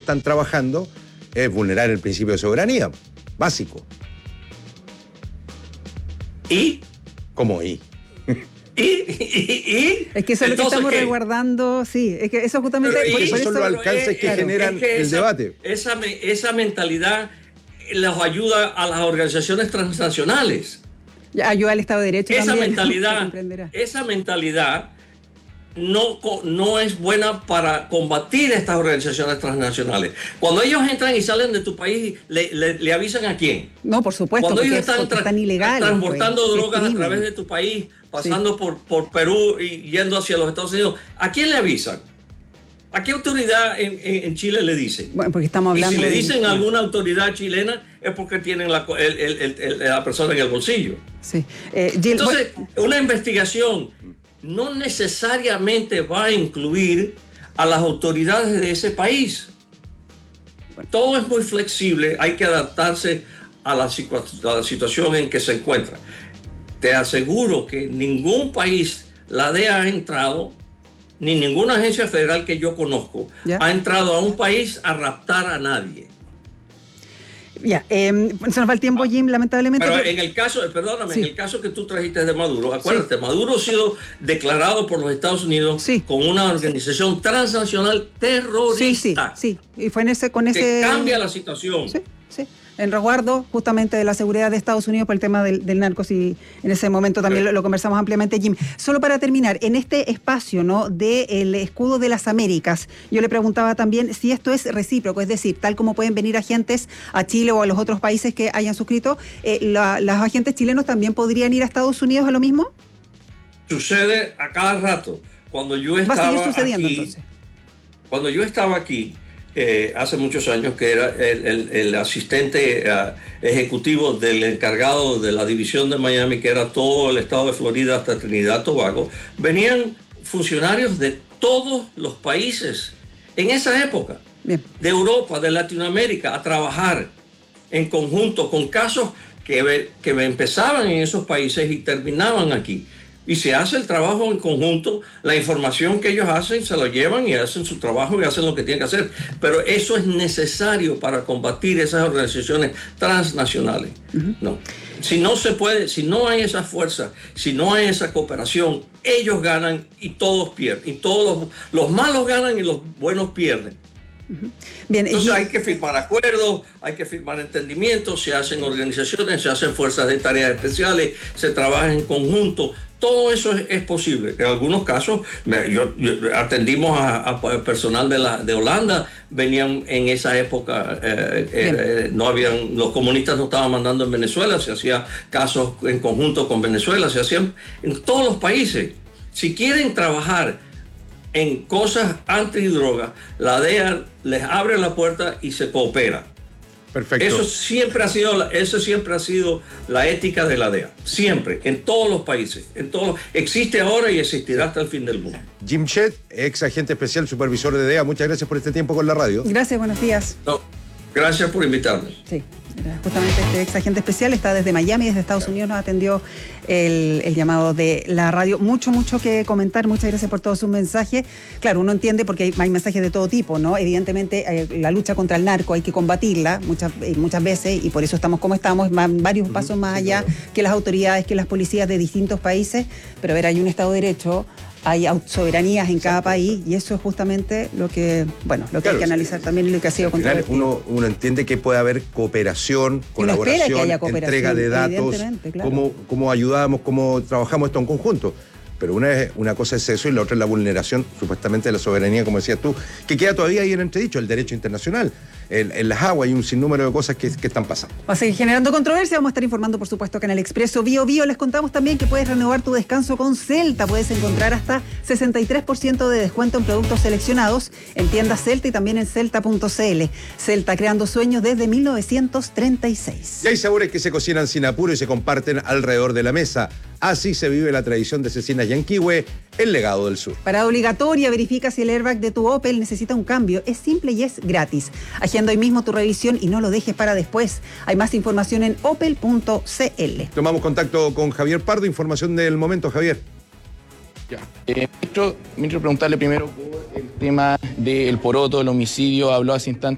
están trabajando, es vulnerar el principio de soberanía, básico. ¿Y? ¿Cómo y? Es que eso es lo que estamos resguardando, sí, es que eso justamente... Esos son los alcances que generan el debate. Esa mentalidad los ayuda a las organizaciones transnacionales. Ayuda al Estado de Derecho también. Esa mentalidad no es buena para combatir estas organizaciones transnacionales. Cuando ellos entran y salen de tu país, ¿le avisan a quién? No, por supuesto. Cuando ellos están transportando pues, drogas a través de tu país, pasando por Perú y yendo hacia los Estados Unidos, ¿a quién le avisan? ¿A qué autoridad en Chile le dicen? Bueno, porque estamos hablando. Y si le dicen a alguna autoridad chilena es porque tienen la persona en el bolsillo. Sí. Entonces, una investigación no necesariamente va a incluir a las autoridades de ese país. Todo es muy flexible, hay que adaptarse a la situación en que se encuentra. Te aseguro que ningún país, la DEA ha entrado, ni ninguna agencia federal que yo conozco, ha entrado a un país a raptar a nadie. Se nos va el tiempo, Jim, lamentablemente. Pero en el caso, perdóname, en el caso que tú trajiste de Maduro, acuérdate, Maduro ha sido declarado por los Estados Unidos como una organización transnacional terrorista. Sí. Y fue que cambia la situación. Sí. En resguardo justamente de la seguridad de Estados Unidos por el tema del narcos, y en ese momento también lo conversamos ampliamente, Jim. Solo para terminar, en este espacio, ¿no?, del escudo de las Américas, yo le preguntaba también si esto es recíproco, es decir, tal como pueden venir agentes a Chile o a los otros países que hayan suscrito, ¿los agentes chilenos también podrían ir a Estados Unidos a lo mismo? Sucede a cada rato. Cuando yo estaba aquí, hace muchos años, que era el asistente ejecutivo del encargado de la división de Miami, que era todo el estado de Florida hasta Trinidad y Tobago, venían funcionarios de todos los países en esa época, de Europa, de Latinoamérica, a trabajar en conjunto con casos que empezaban en esos países y terminaban aquí. Y se hace el trabajo en conjunto, la información que ellos hacen se lo llevan y hacen su trabajo y hacen lo que tienen que hacer. Pero eso es necesario para combatir esas organizaciones transnacionales. No. Si no se puede, si no hay esa fuerza, si no hay esa cooperación, ellos ganan y todos pierden. Y todos los malos ganan y los buenos pierden. Bien, entonces hay que firmar acuerdos, hay que firmar entendimientos, se hacen organizaciones, se hacen fuerzas de tareas especiales, se trabaja en conjunto. Todo eso es posible. En algunos casos, atendimos a personal de Holanda, venían en esa época, los comunistas no estaban mandando en Venezuela, se hacía casos en conjunto con Venezuela, se hacían en todos los países. Si quieren trabajar en cosas antidroga, la DEA les abre la puerta y se coopera. Perfecto. Eso siempre ha sido la ética de la DEA. Siempre, en todos los países. Existe ahora y existirá hasta el fin del mundo. Jim Chet, ex agente especial, supervisor de DEA, muchas gracias por este tiempo con la radio. Gracias, buenos días. Gracias por invitarme. Sí, justamente este ex agente especial está desde Miami, desde Estados Unidos, nos atendió el llamado de la radio. Mucho que comentar, muchas gracias por todos sus mensajes. Claro, uno entiende porque hay mensajes de todo tipo, ¿no? Evidentemente la lucha contra el narco hay que combatirla muchas veces, y por eso estamos como estamos, varios pasos más allá que las autoridades, que las policías de distintos países. Pero a ver, hay un Estado de Derecho, hay soberanías en cada país, y eso es justamente lo que hay que analizar también, y lo que ha sido controvertido. Uno entiende que puede haber cooperación, colaboración, entrega de datos, claro. cómo ayudamos, cómo trabajamos esto en conjunto. Pero una cosa es eso y la otra es la vulneración supuestamente de la soberanía, como decías tú, que queda todavía ahí en entredicho, el derecho internacional. En las aguas hay un sinnúmero de cosas que están pasando. Va a seguir generando controversia. Vamos a estar informando, por supuesto, que en el Expreso Bio Bio les contamos también que puedes renovar tu descanso con Celta. Puedes encontrar hasta 63% de descuento en productos seleccionados en tiendas Celta y también en celta.cl. Celta, creando sueños desde 1936. Y hay sabores que se cocinan sin apuro y se comparten alrededor de la mesa. Así se vive la tradición de Cecinas Yanquihue, el legado del sur. Parada obligatoria, verifica si el airbag de tu Opel necesita un cambio. Es simple y es gratis. Agenda hoy mismo tu revisión y no lo dejes para después. Hay más información en opel.cl. Tomamos contacto con Javier Pardo, información del momento, Javier. Ya. Ministro, preguntarle primero por el tema del poroto, el homicidio. Habló hace instantes